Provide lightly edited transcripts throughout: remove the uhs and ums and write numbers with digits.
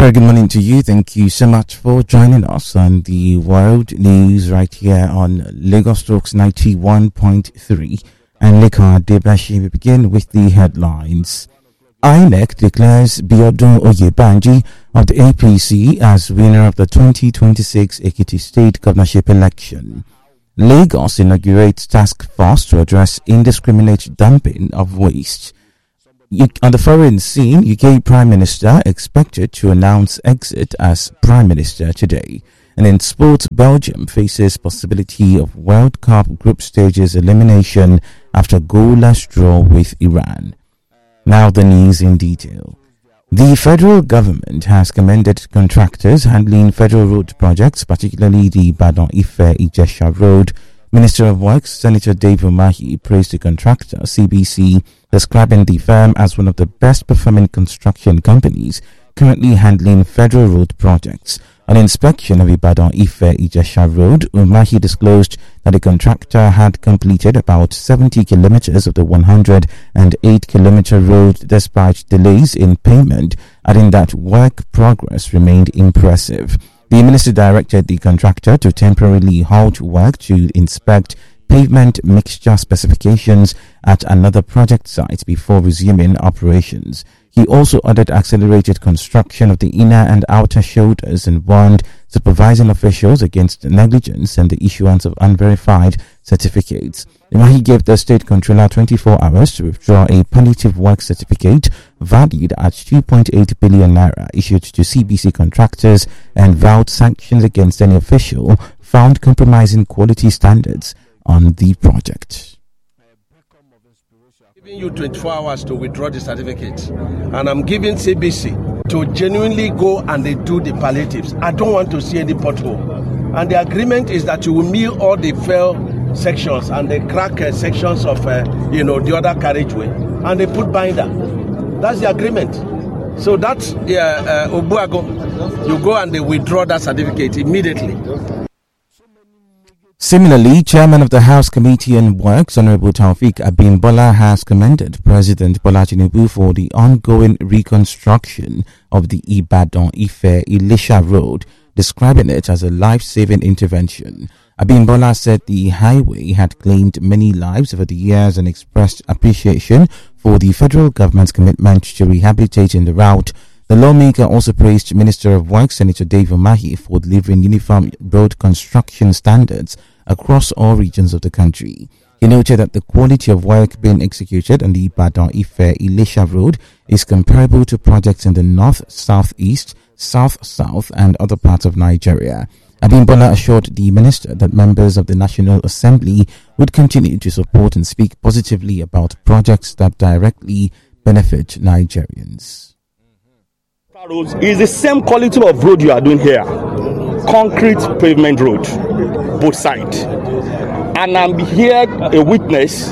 Very good morning to you. Thank you so much for joining us on the World News right here on Lagos Talks 91.3 and Lekha Debashi. We begin with the headlines. INEC declares Biodun Oyebanji of the APC as winner of the 2026 Ekiti State Governorship election. Lagos inaugurates task force to address indiscriminate dumping of waste. On the foreign scene, UK Prime Minister expected to announce exit as Prime Minister today. And in sports, Belgium faces possibility of World Cup group stages elimination after goalless draw with Iran. Now the news in detail. The federal government has commended contractors handling federal road projects, particularly the Ibadan-Ife-Ijesha Road. Minister of Works, Senator Dave Umahi, praised the contractor, CBC, describing the firm as one of the best performing construction companies currently handling federal road projects. On inspection of Ibadan-Ife-Ijesha Road, Umahi disclosed that the contractor had completed about 70 kilometers of the 108-kilometer road despite delays in payment, adding that work progress remained impressive. The minister directed the contractor to temporarily halt work to inspect pavement mixture specifications at another project site before resuming operations. He also ordered accelerated construction of the inner and outer shoulders and warned supervising officials against negligence and the issuance of unverified certificates. He gave the state controller 24 hours to withdraw a palliative work certificate valued at 2.8 billion naira issued to CBC contractors and vowed sanctions against any official found compromising quality standards on the project. Giving you 24 hours to withdraw the certificate, and I'm giving CBC to genuinely go and they do the palliatives. I don't want to see any pothole, and the agreement is that you will mill all the fail sections and the crack sections of the other carriageway, and they put binder. That's the agreement. So that's Obuago. You go and they withdraw that certificate immediately. Similarly, Chairman of the House Committee on Works, Honorable Taufik Abimbola, has commended President Bola Tinubu for the ongoing reconstruction of the Ibadan-Ife-Ilisha Road, describing it as a life-saving intervention. Abimbola said the highway had claimed many lives over the years and expressed appreciation for the federal government's commitment to rehabilitating the route. The lawmaker also praised Minister of Works, Senator Dave Umahi, for delivering uniform road construction standards across all regions of the country. He noted that the quality of work being executed on the Ibadan-Ife-Ilisha Road is comparable to projects in the north, southeast, south-south and other parts of Nigeria. Abimbola assured the minister that members of the National Assembly would continue to support and speak positively about projects that directly benefit Nigerians. It's the same quality of road you are doing here. Concrete pavement road, both sides. And I'm here a witness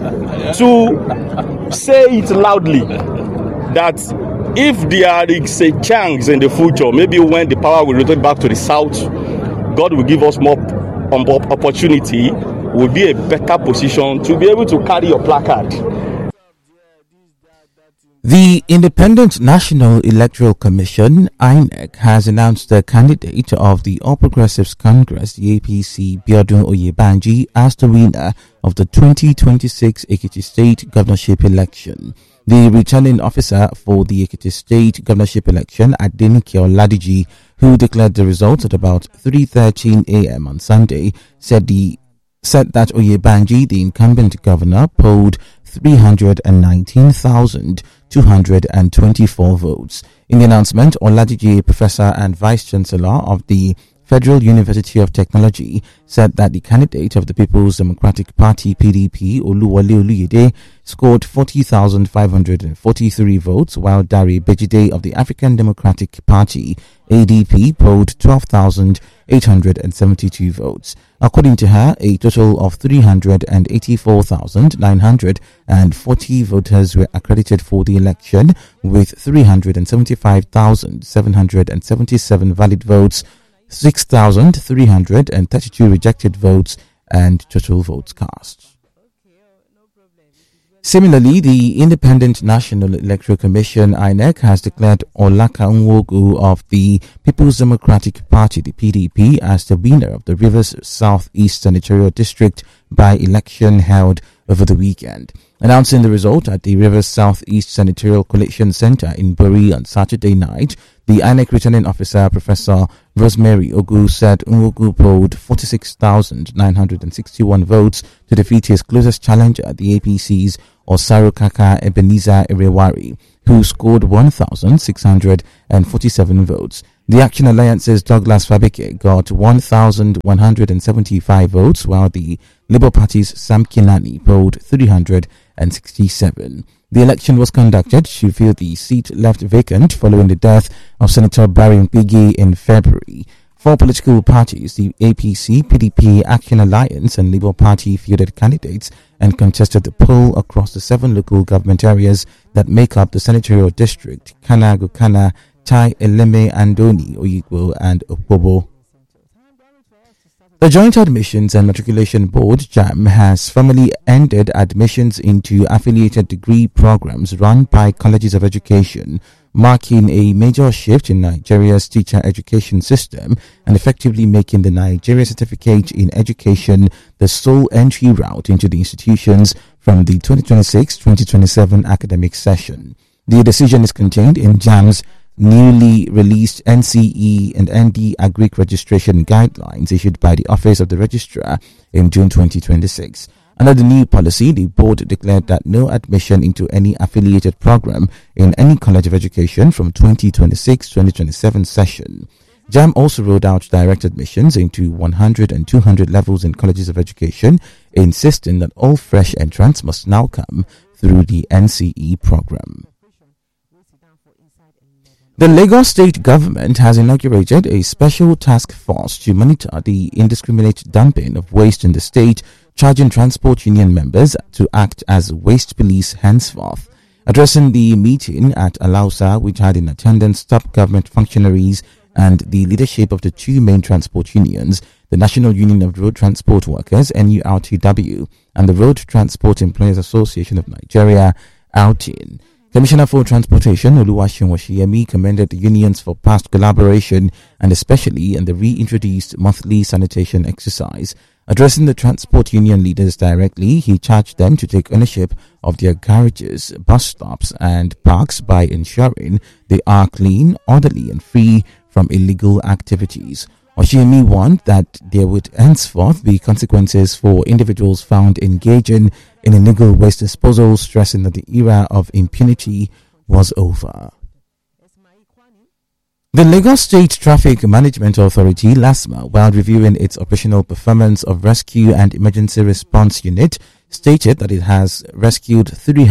to say it loudly that if there is a chance in the future, maybe when the power will return back to the south, God will give us more opportunity, will be a better position to be able to carry your placard. The Independent National Electoral Commission, INEC, has announced the candidate of the All Progressives Congress, the APC, Biodun Oyebanji, as the winner of the 2026 Ekiti State Governorship election. The returning officer for the Ekiti State Governorship election, Adenike Oladiji, who declared the results at about 3:13 a.m. on Sunday, said that Oyebanji, the incumbent governor, polled 319,224 votes. In the announcement, Oladiji, professor and vice-chancellor of the Federal University of Technology, said that the candidate of the People's Democratic Party, PDP, Oluwole Oluyede, scored 40,543 votes, while Dari Bejide of the African Democratic Party, ADP, polled 12,872 votes. According to her, a total of 384,940 voters were accredited for the election, with 375,777 valid votes, 6,332 rejected votes, and total votes cast. Similarly, the Independent National Electoral Commission (INEC) has declared Olaka Nwogu of the People's Democratic Party (the PDP) as the winner of the Rivers South East Senatorial District by-election held over the weekend. Announcing the result at the Rivers South East Senatorial Collation Center in Bury on Saturday night, the INEC returning officer, Professor Rosemary Ogu, said Nwogu polled 46,961 votes to defeat his closest challenger, the APC's Osaru Kaka Ebenezer Erewari, who scored 1,647 votes. The Action Alliance's Douglas Fabike got 1,175 votes, while the Labour Party's Sam Kinani polled 367. The election was conducted to fill the seat left vacant following the death of Senator Barry Mpigi in February. Four political parties, the APC, PDP, Action Alliance and Labour Party, fielded candidates and contested the poll across the 7 local government areas that make up the senatorial district: Kana, Gokana, Tai, Eleme, Andoni, Oyigbo and Opobo. The Joint Admissions and Matriculation Board, JAM, has formally ended admissions into affiliated degree programs run by colleges of education, marking a major shift in Nigeria's teacher education system and effectively making the Nigeria Certificate in Education the sole entry route into the institutions from the 2026-2027 academic session. The decision is contained in JAM's newly released NCE and ND Agric registration guidelines issued by the Office of the Registrar in June 2026. Under the new policy, the board declared that no admission into any affiliated program in any college of education from 2026-2027 session. JAM also rolled out direct admissions into 100 and 200 levels in colleges of education, insisting that all fresh entrants must now come through the NCE program. The Lagos State government has inaugurated a special task force to monitor the indiscriminate dumping of waste in the state, charging transport union members to act as waste police henceforth. Addressing the meeting at Alausa, which had in attendance top government functionaries and the leadership of the 2 main transport unions, the National Union of Road Transport Workers (NURTW) and the Road Transport Employers Association of Nigeria (AUTIN), Commissioner for Transportation Oluwaseun Oshiyemi commended the unions for past collaboration and especially in the reintroduced monthly sanitation exercise. Addressing the transport union leaders directly, he charged them to take ownership of their garages, bus stops and parks by ensuring they are clean, orderly and free from illegal activities. Oshiyemi warned that there would henceforth be consequences for individuals found engaging in illegal waste disposal, stressing that the era of impunity was over. The Lagos State Traffic Management Authority, LASMA, while reviewing its operational performance of Rescue and Emergency Response Unit, stated that it has rescued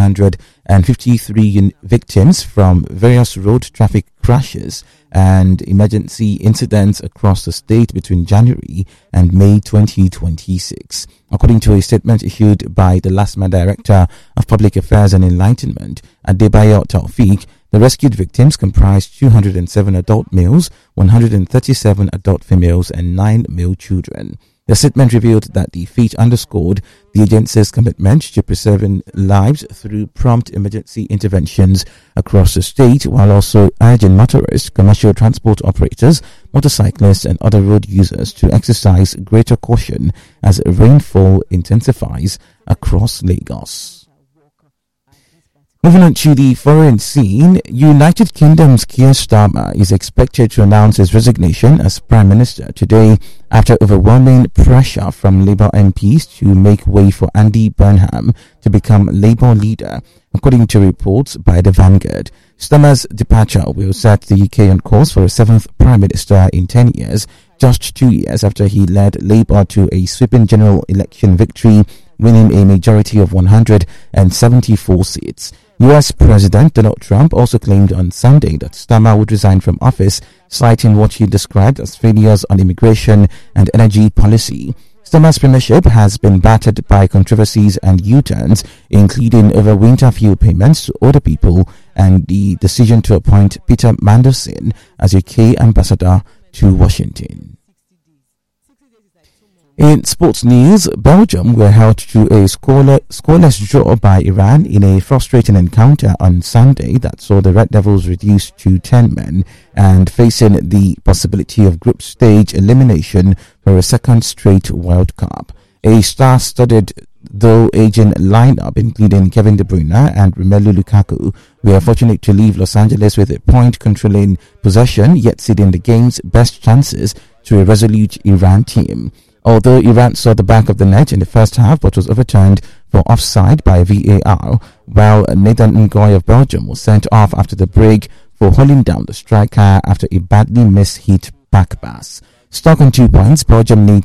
353 victims from various road traffic crashes and emergency incidents across the state between January and May 2026. According to a statement issued by the LASMA Director of Public Affairs and Enlightenment, Adebayo Taufik, the rescued victims comprised 207 adult males, 137 adult females, and 9 male children. The statement revealed that the feat underscored the agency's commitment to preserving lives through prompt emergency interventions across the state, while also urging motorists, commercial transport operators, motorcyclists, and other road users to exercise greater caution as rainfall intensifies across Lagos. Moving on to the foreign scene, United Kingdom's Keir Starmer is expected to announce his resignation as Prime Minister today after overwhelming pressure from Labour MPs to make way for Andy Burnham to become Labour leader, according to reports by the Vanguard. Starmer's departure will set the UK on course for a 7th Prime Minister in 10 years, just 2 years after he led Labour to a sweeping general election victory, winning a majority of 174 seats. US President Donald Trump also claimed on Sunday that Starmer would resign from office, citing what he described as failures on immigration and energy policy. Starmer's premiership has been battered by controversies and U-turns, including over winter fuel payments to older people and the decision to appoint Peter Mandelson as UK ambassador to Washington. In sports news, Belgium were held to a scoreless draw by Iran in a frustrating encounter on Sunday that saw the Red Devils reduced to 10 men and facing the possibility of group stage elimination for a second straight World Cup. A star-studded though aging lineup, including Kevin De Bruyne and Romelu Lukaku, were fortunate to leave Los Angeles with a point-controlling possession, yet ceding the game's best chances to a resolute Iran team. Although Iran saw the back of the net in the first half but was overturned for offside by VAR, while Nathan Ngoy of Belgium was sent off after the break for hauling down the striker after a badly mishit back pass. Stuck on 2 points, Belgium needs